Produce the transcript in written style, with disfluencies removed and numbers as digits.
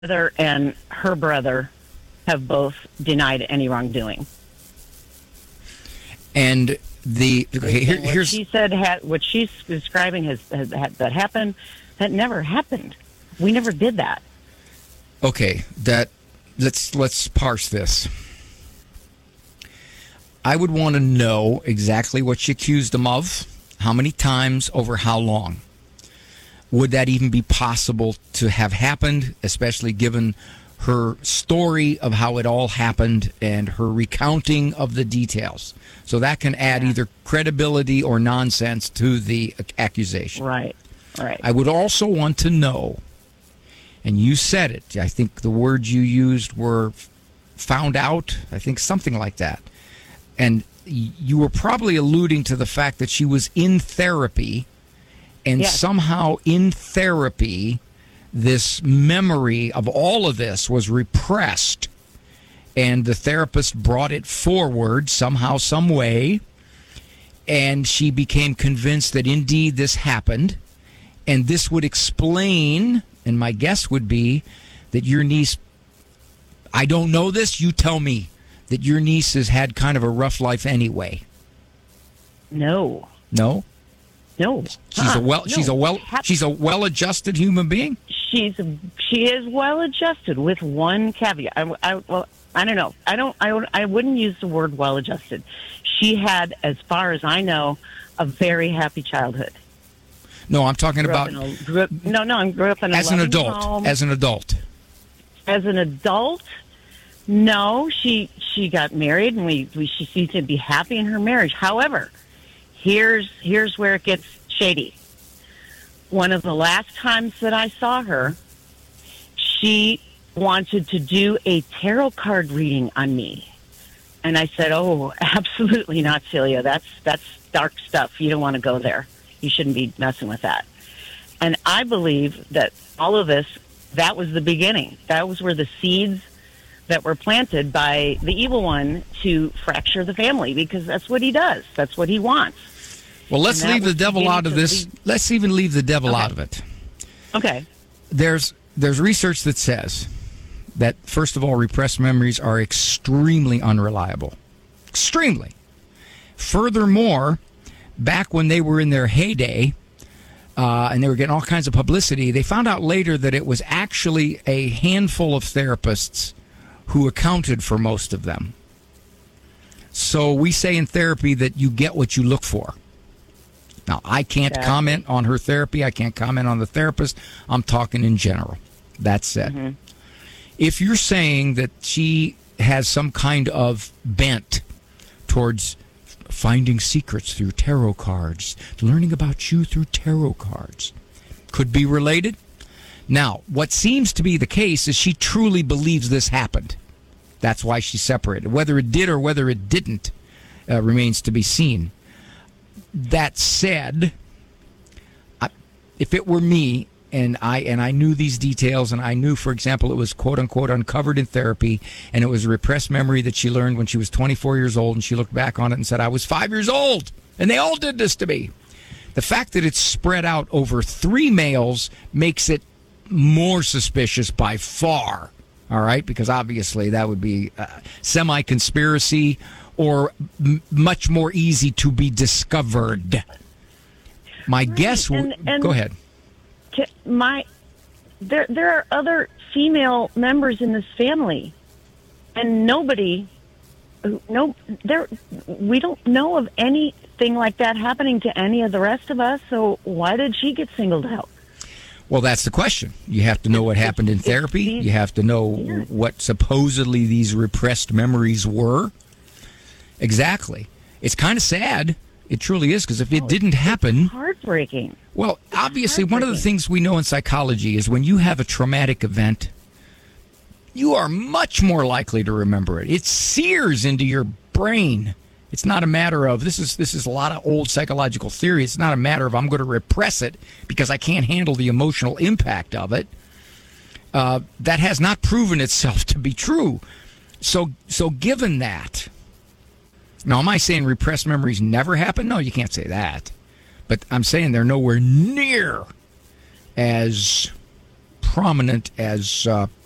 Mother and her brother have both denied any wrongdoing. And What here's she said, what she's describing has that happened. That never happened. We never did that. okay. Let's parse this. I would want to know exactly what she accused him of, how many times, over how long. Would that even be possible to have happened, especially given her story of how it all happened and her recounting of the details? So that can add either credibility or nonsense to the accusation. Right. I would also want to know, and you said it, I think the words you used were found out, I think something like that. And you were probably alluding to the fact that she was in therapy, and Yes. somehow in therapy, this memory of all of this was repressed, and the therapist brought it forward somehow, some way, and she became convinced that indeed this happened, and this would explain, and my guess would be that your niece, I don't know this, you tell me, that your niece has had kind of a rough life anyway. No. No? No. She's a well-adjusted human being? She is well adjusted with one caveat. I don't know. I wouldn't use the word well adjusted. She had, as far as I know, a very happy childhood. No, I'm talking about I grew up in a as an loving adult. home. As an adult. As an adult, no. She got married, and she seemed to be happy in her marriage. However, here's where it gets shady. One of the last times that I saw her, she wanted to do a tarot card reading on me. And I said, "Oh, absolutely not, Celia. That's dark stuff. You don't want to go there. You shouldn't be messing with that." And I believe that all of this, that was the beginning. That was where the seeds that were planted by the evil one to fracture the family, because that's what he does. That's what he wants. Well, let's leave the devil out of this. Let's even leave the devil out of it. Okay. There's research that says that, first of all, repressed memories are extremely unreliable. Extremely. Furthermore, back when they were in their heyday, and they were getting all kinds of publicity, they found out later that it was actually a handful of therapists who accounted for most of them. So we say in therapy that you get what you look for. Now, I can't comment on her therapy. I can't comment on the therapist. I'm talking in general. That said, if you're saying that she has some kind of bent towards finding secrets through tarot cards, learning about you through tarot cards, could be related. Now, what seems to be the case is she truly believes this happened. That's why she separated. Whether it did or whether it didn't remains to be seen. That said, if it were me and I knew these details, and I knew, for example, it was quote unquote uncovered in therapy, and it was a repressed memory that she learned when she was 24 years old, and she looked back on it and said, "I was 5 years old, and they all did this to me." The fact that it's spread out over 3 males makes it more suspicious by far. All right, because obviously that would be semi-conspiracy or much more easy to be discovered. My guess would... Go ahead. There are other female members in this family, and we don't know of anything like that happening to any of the rest of us, so why did she get singled out? Well, that's the question. You have to know what happened in therapy. You have to know what supposedly these repressed memories were. Exactly. It's kind of sad. It truly is, because if it didn't happen... It's heartbreaking. Well, obviously, one of the things we know in psychology is when you have a traumatic event, you are much more likely to remember it. It sears into your brain. It's not a matter of, this is a lot of old psychological theory. It's not a matter of I'm going to repress it because I can't handle the emotional impact of it. That has not proven itself to be true. So given that, now am I saying repressed memories never happen? No, you can't say that. But I'm saying they're nowhere near as prominent as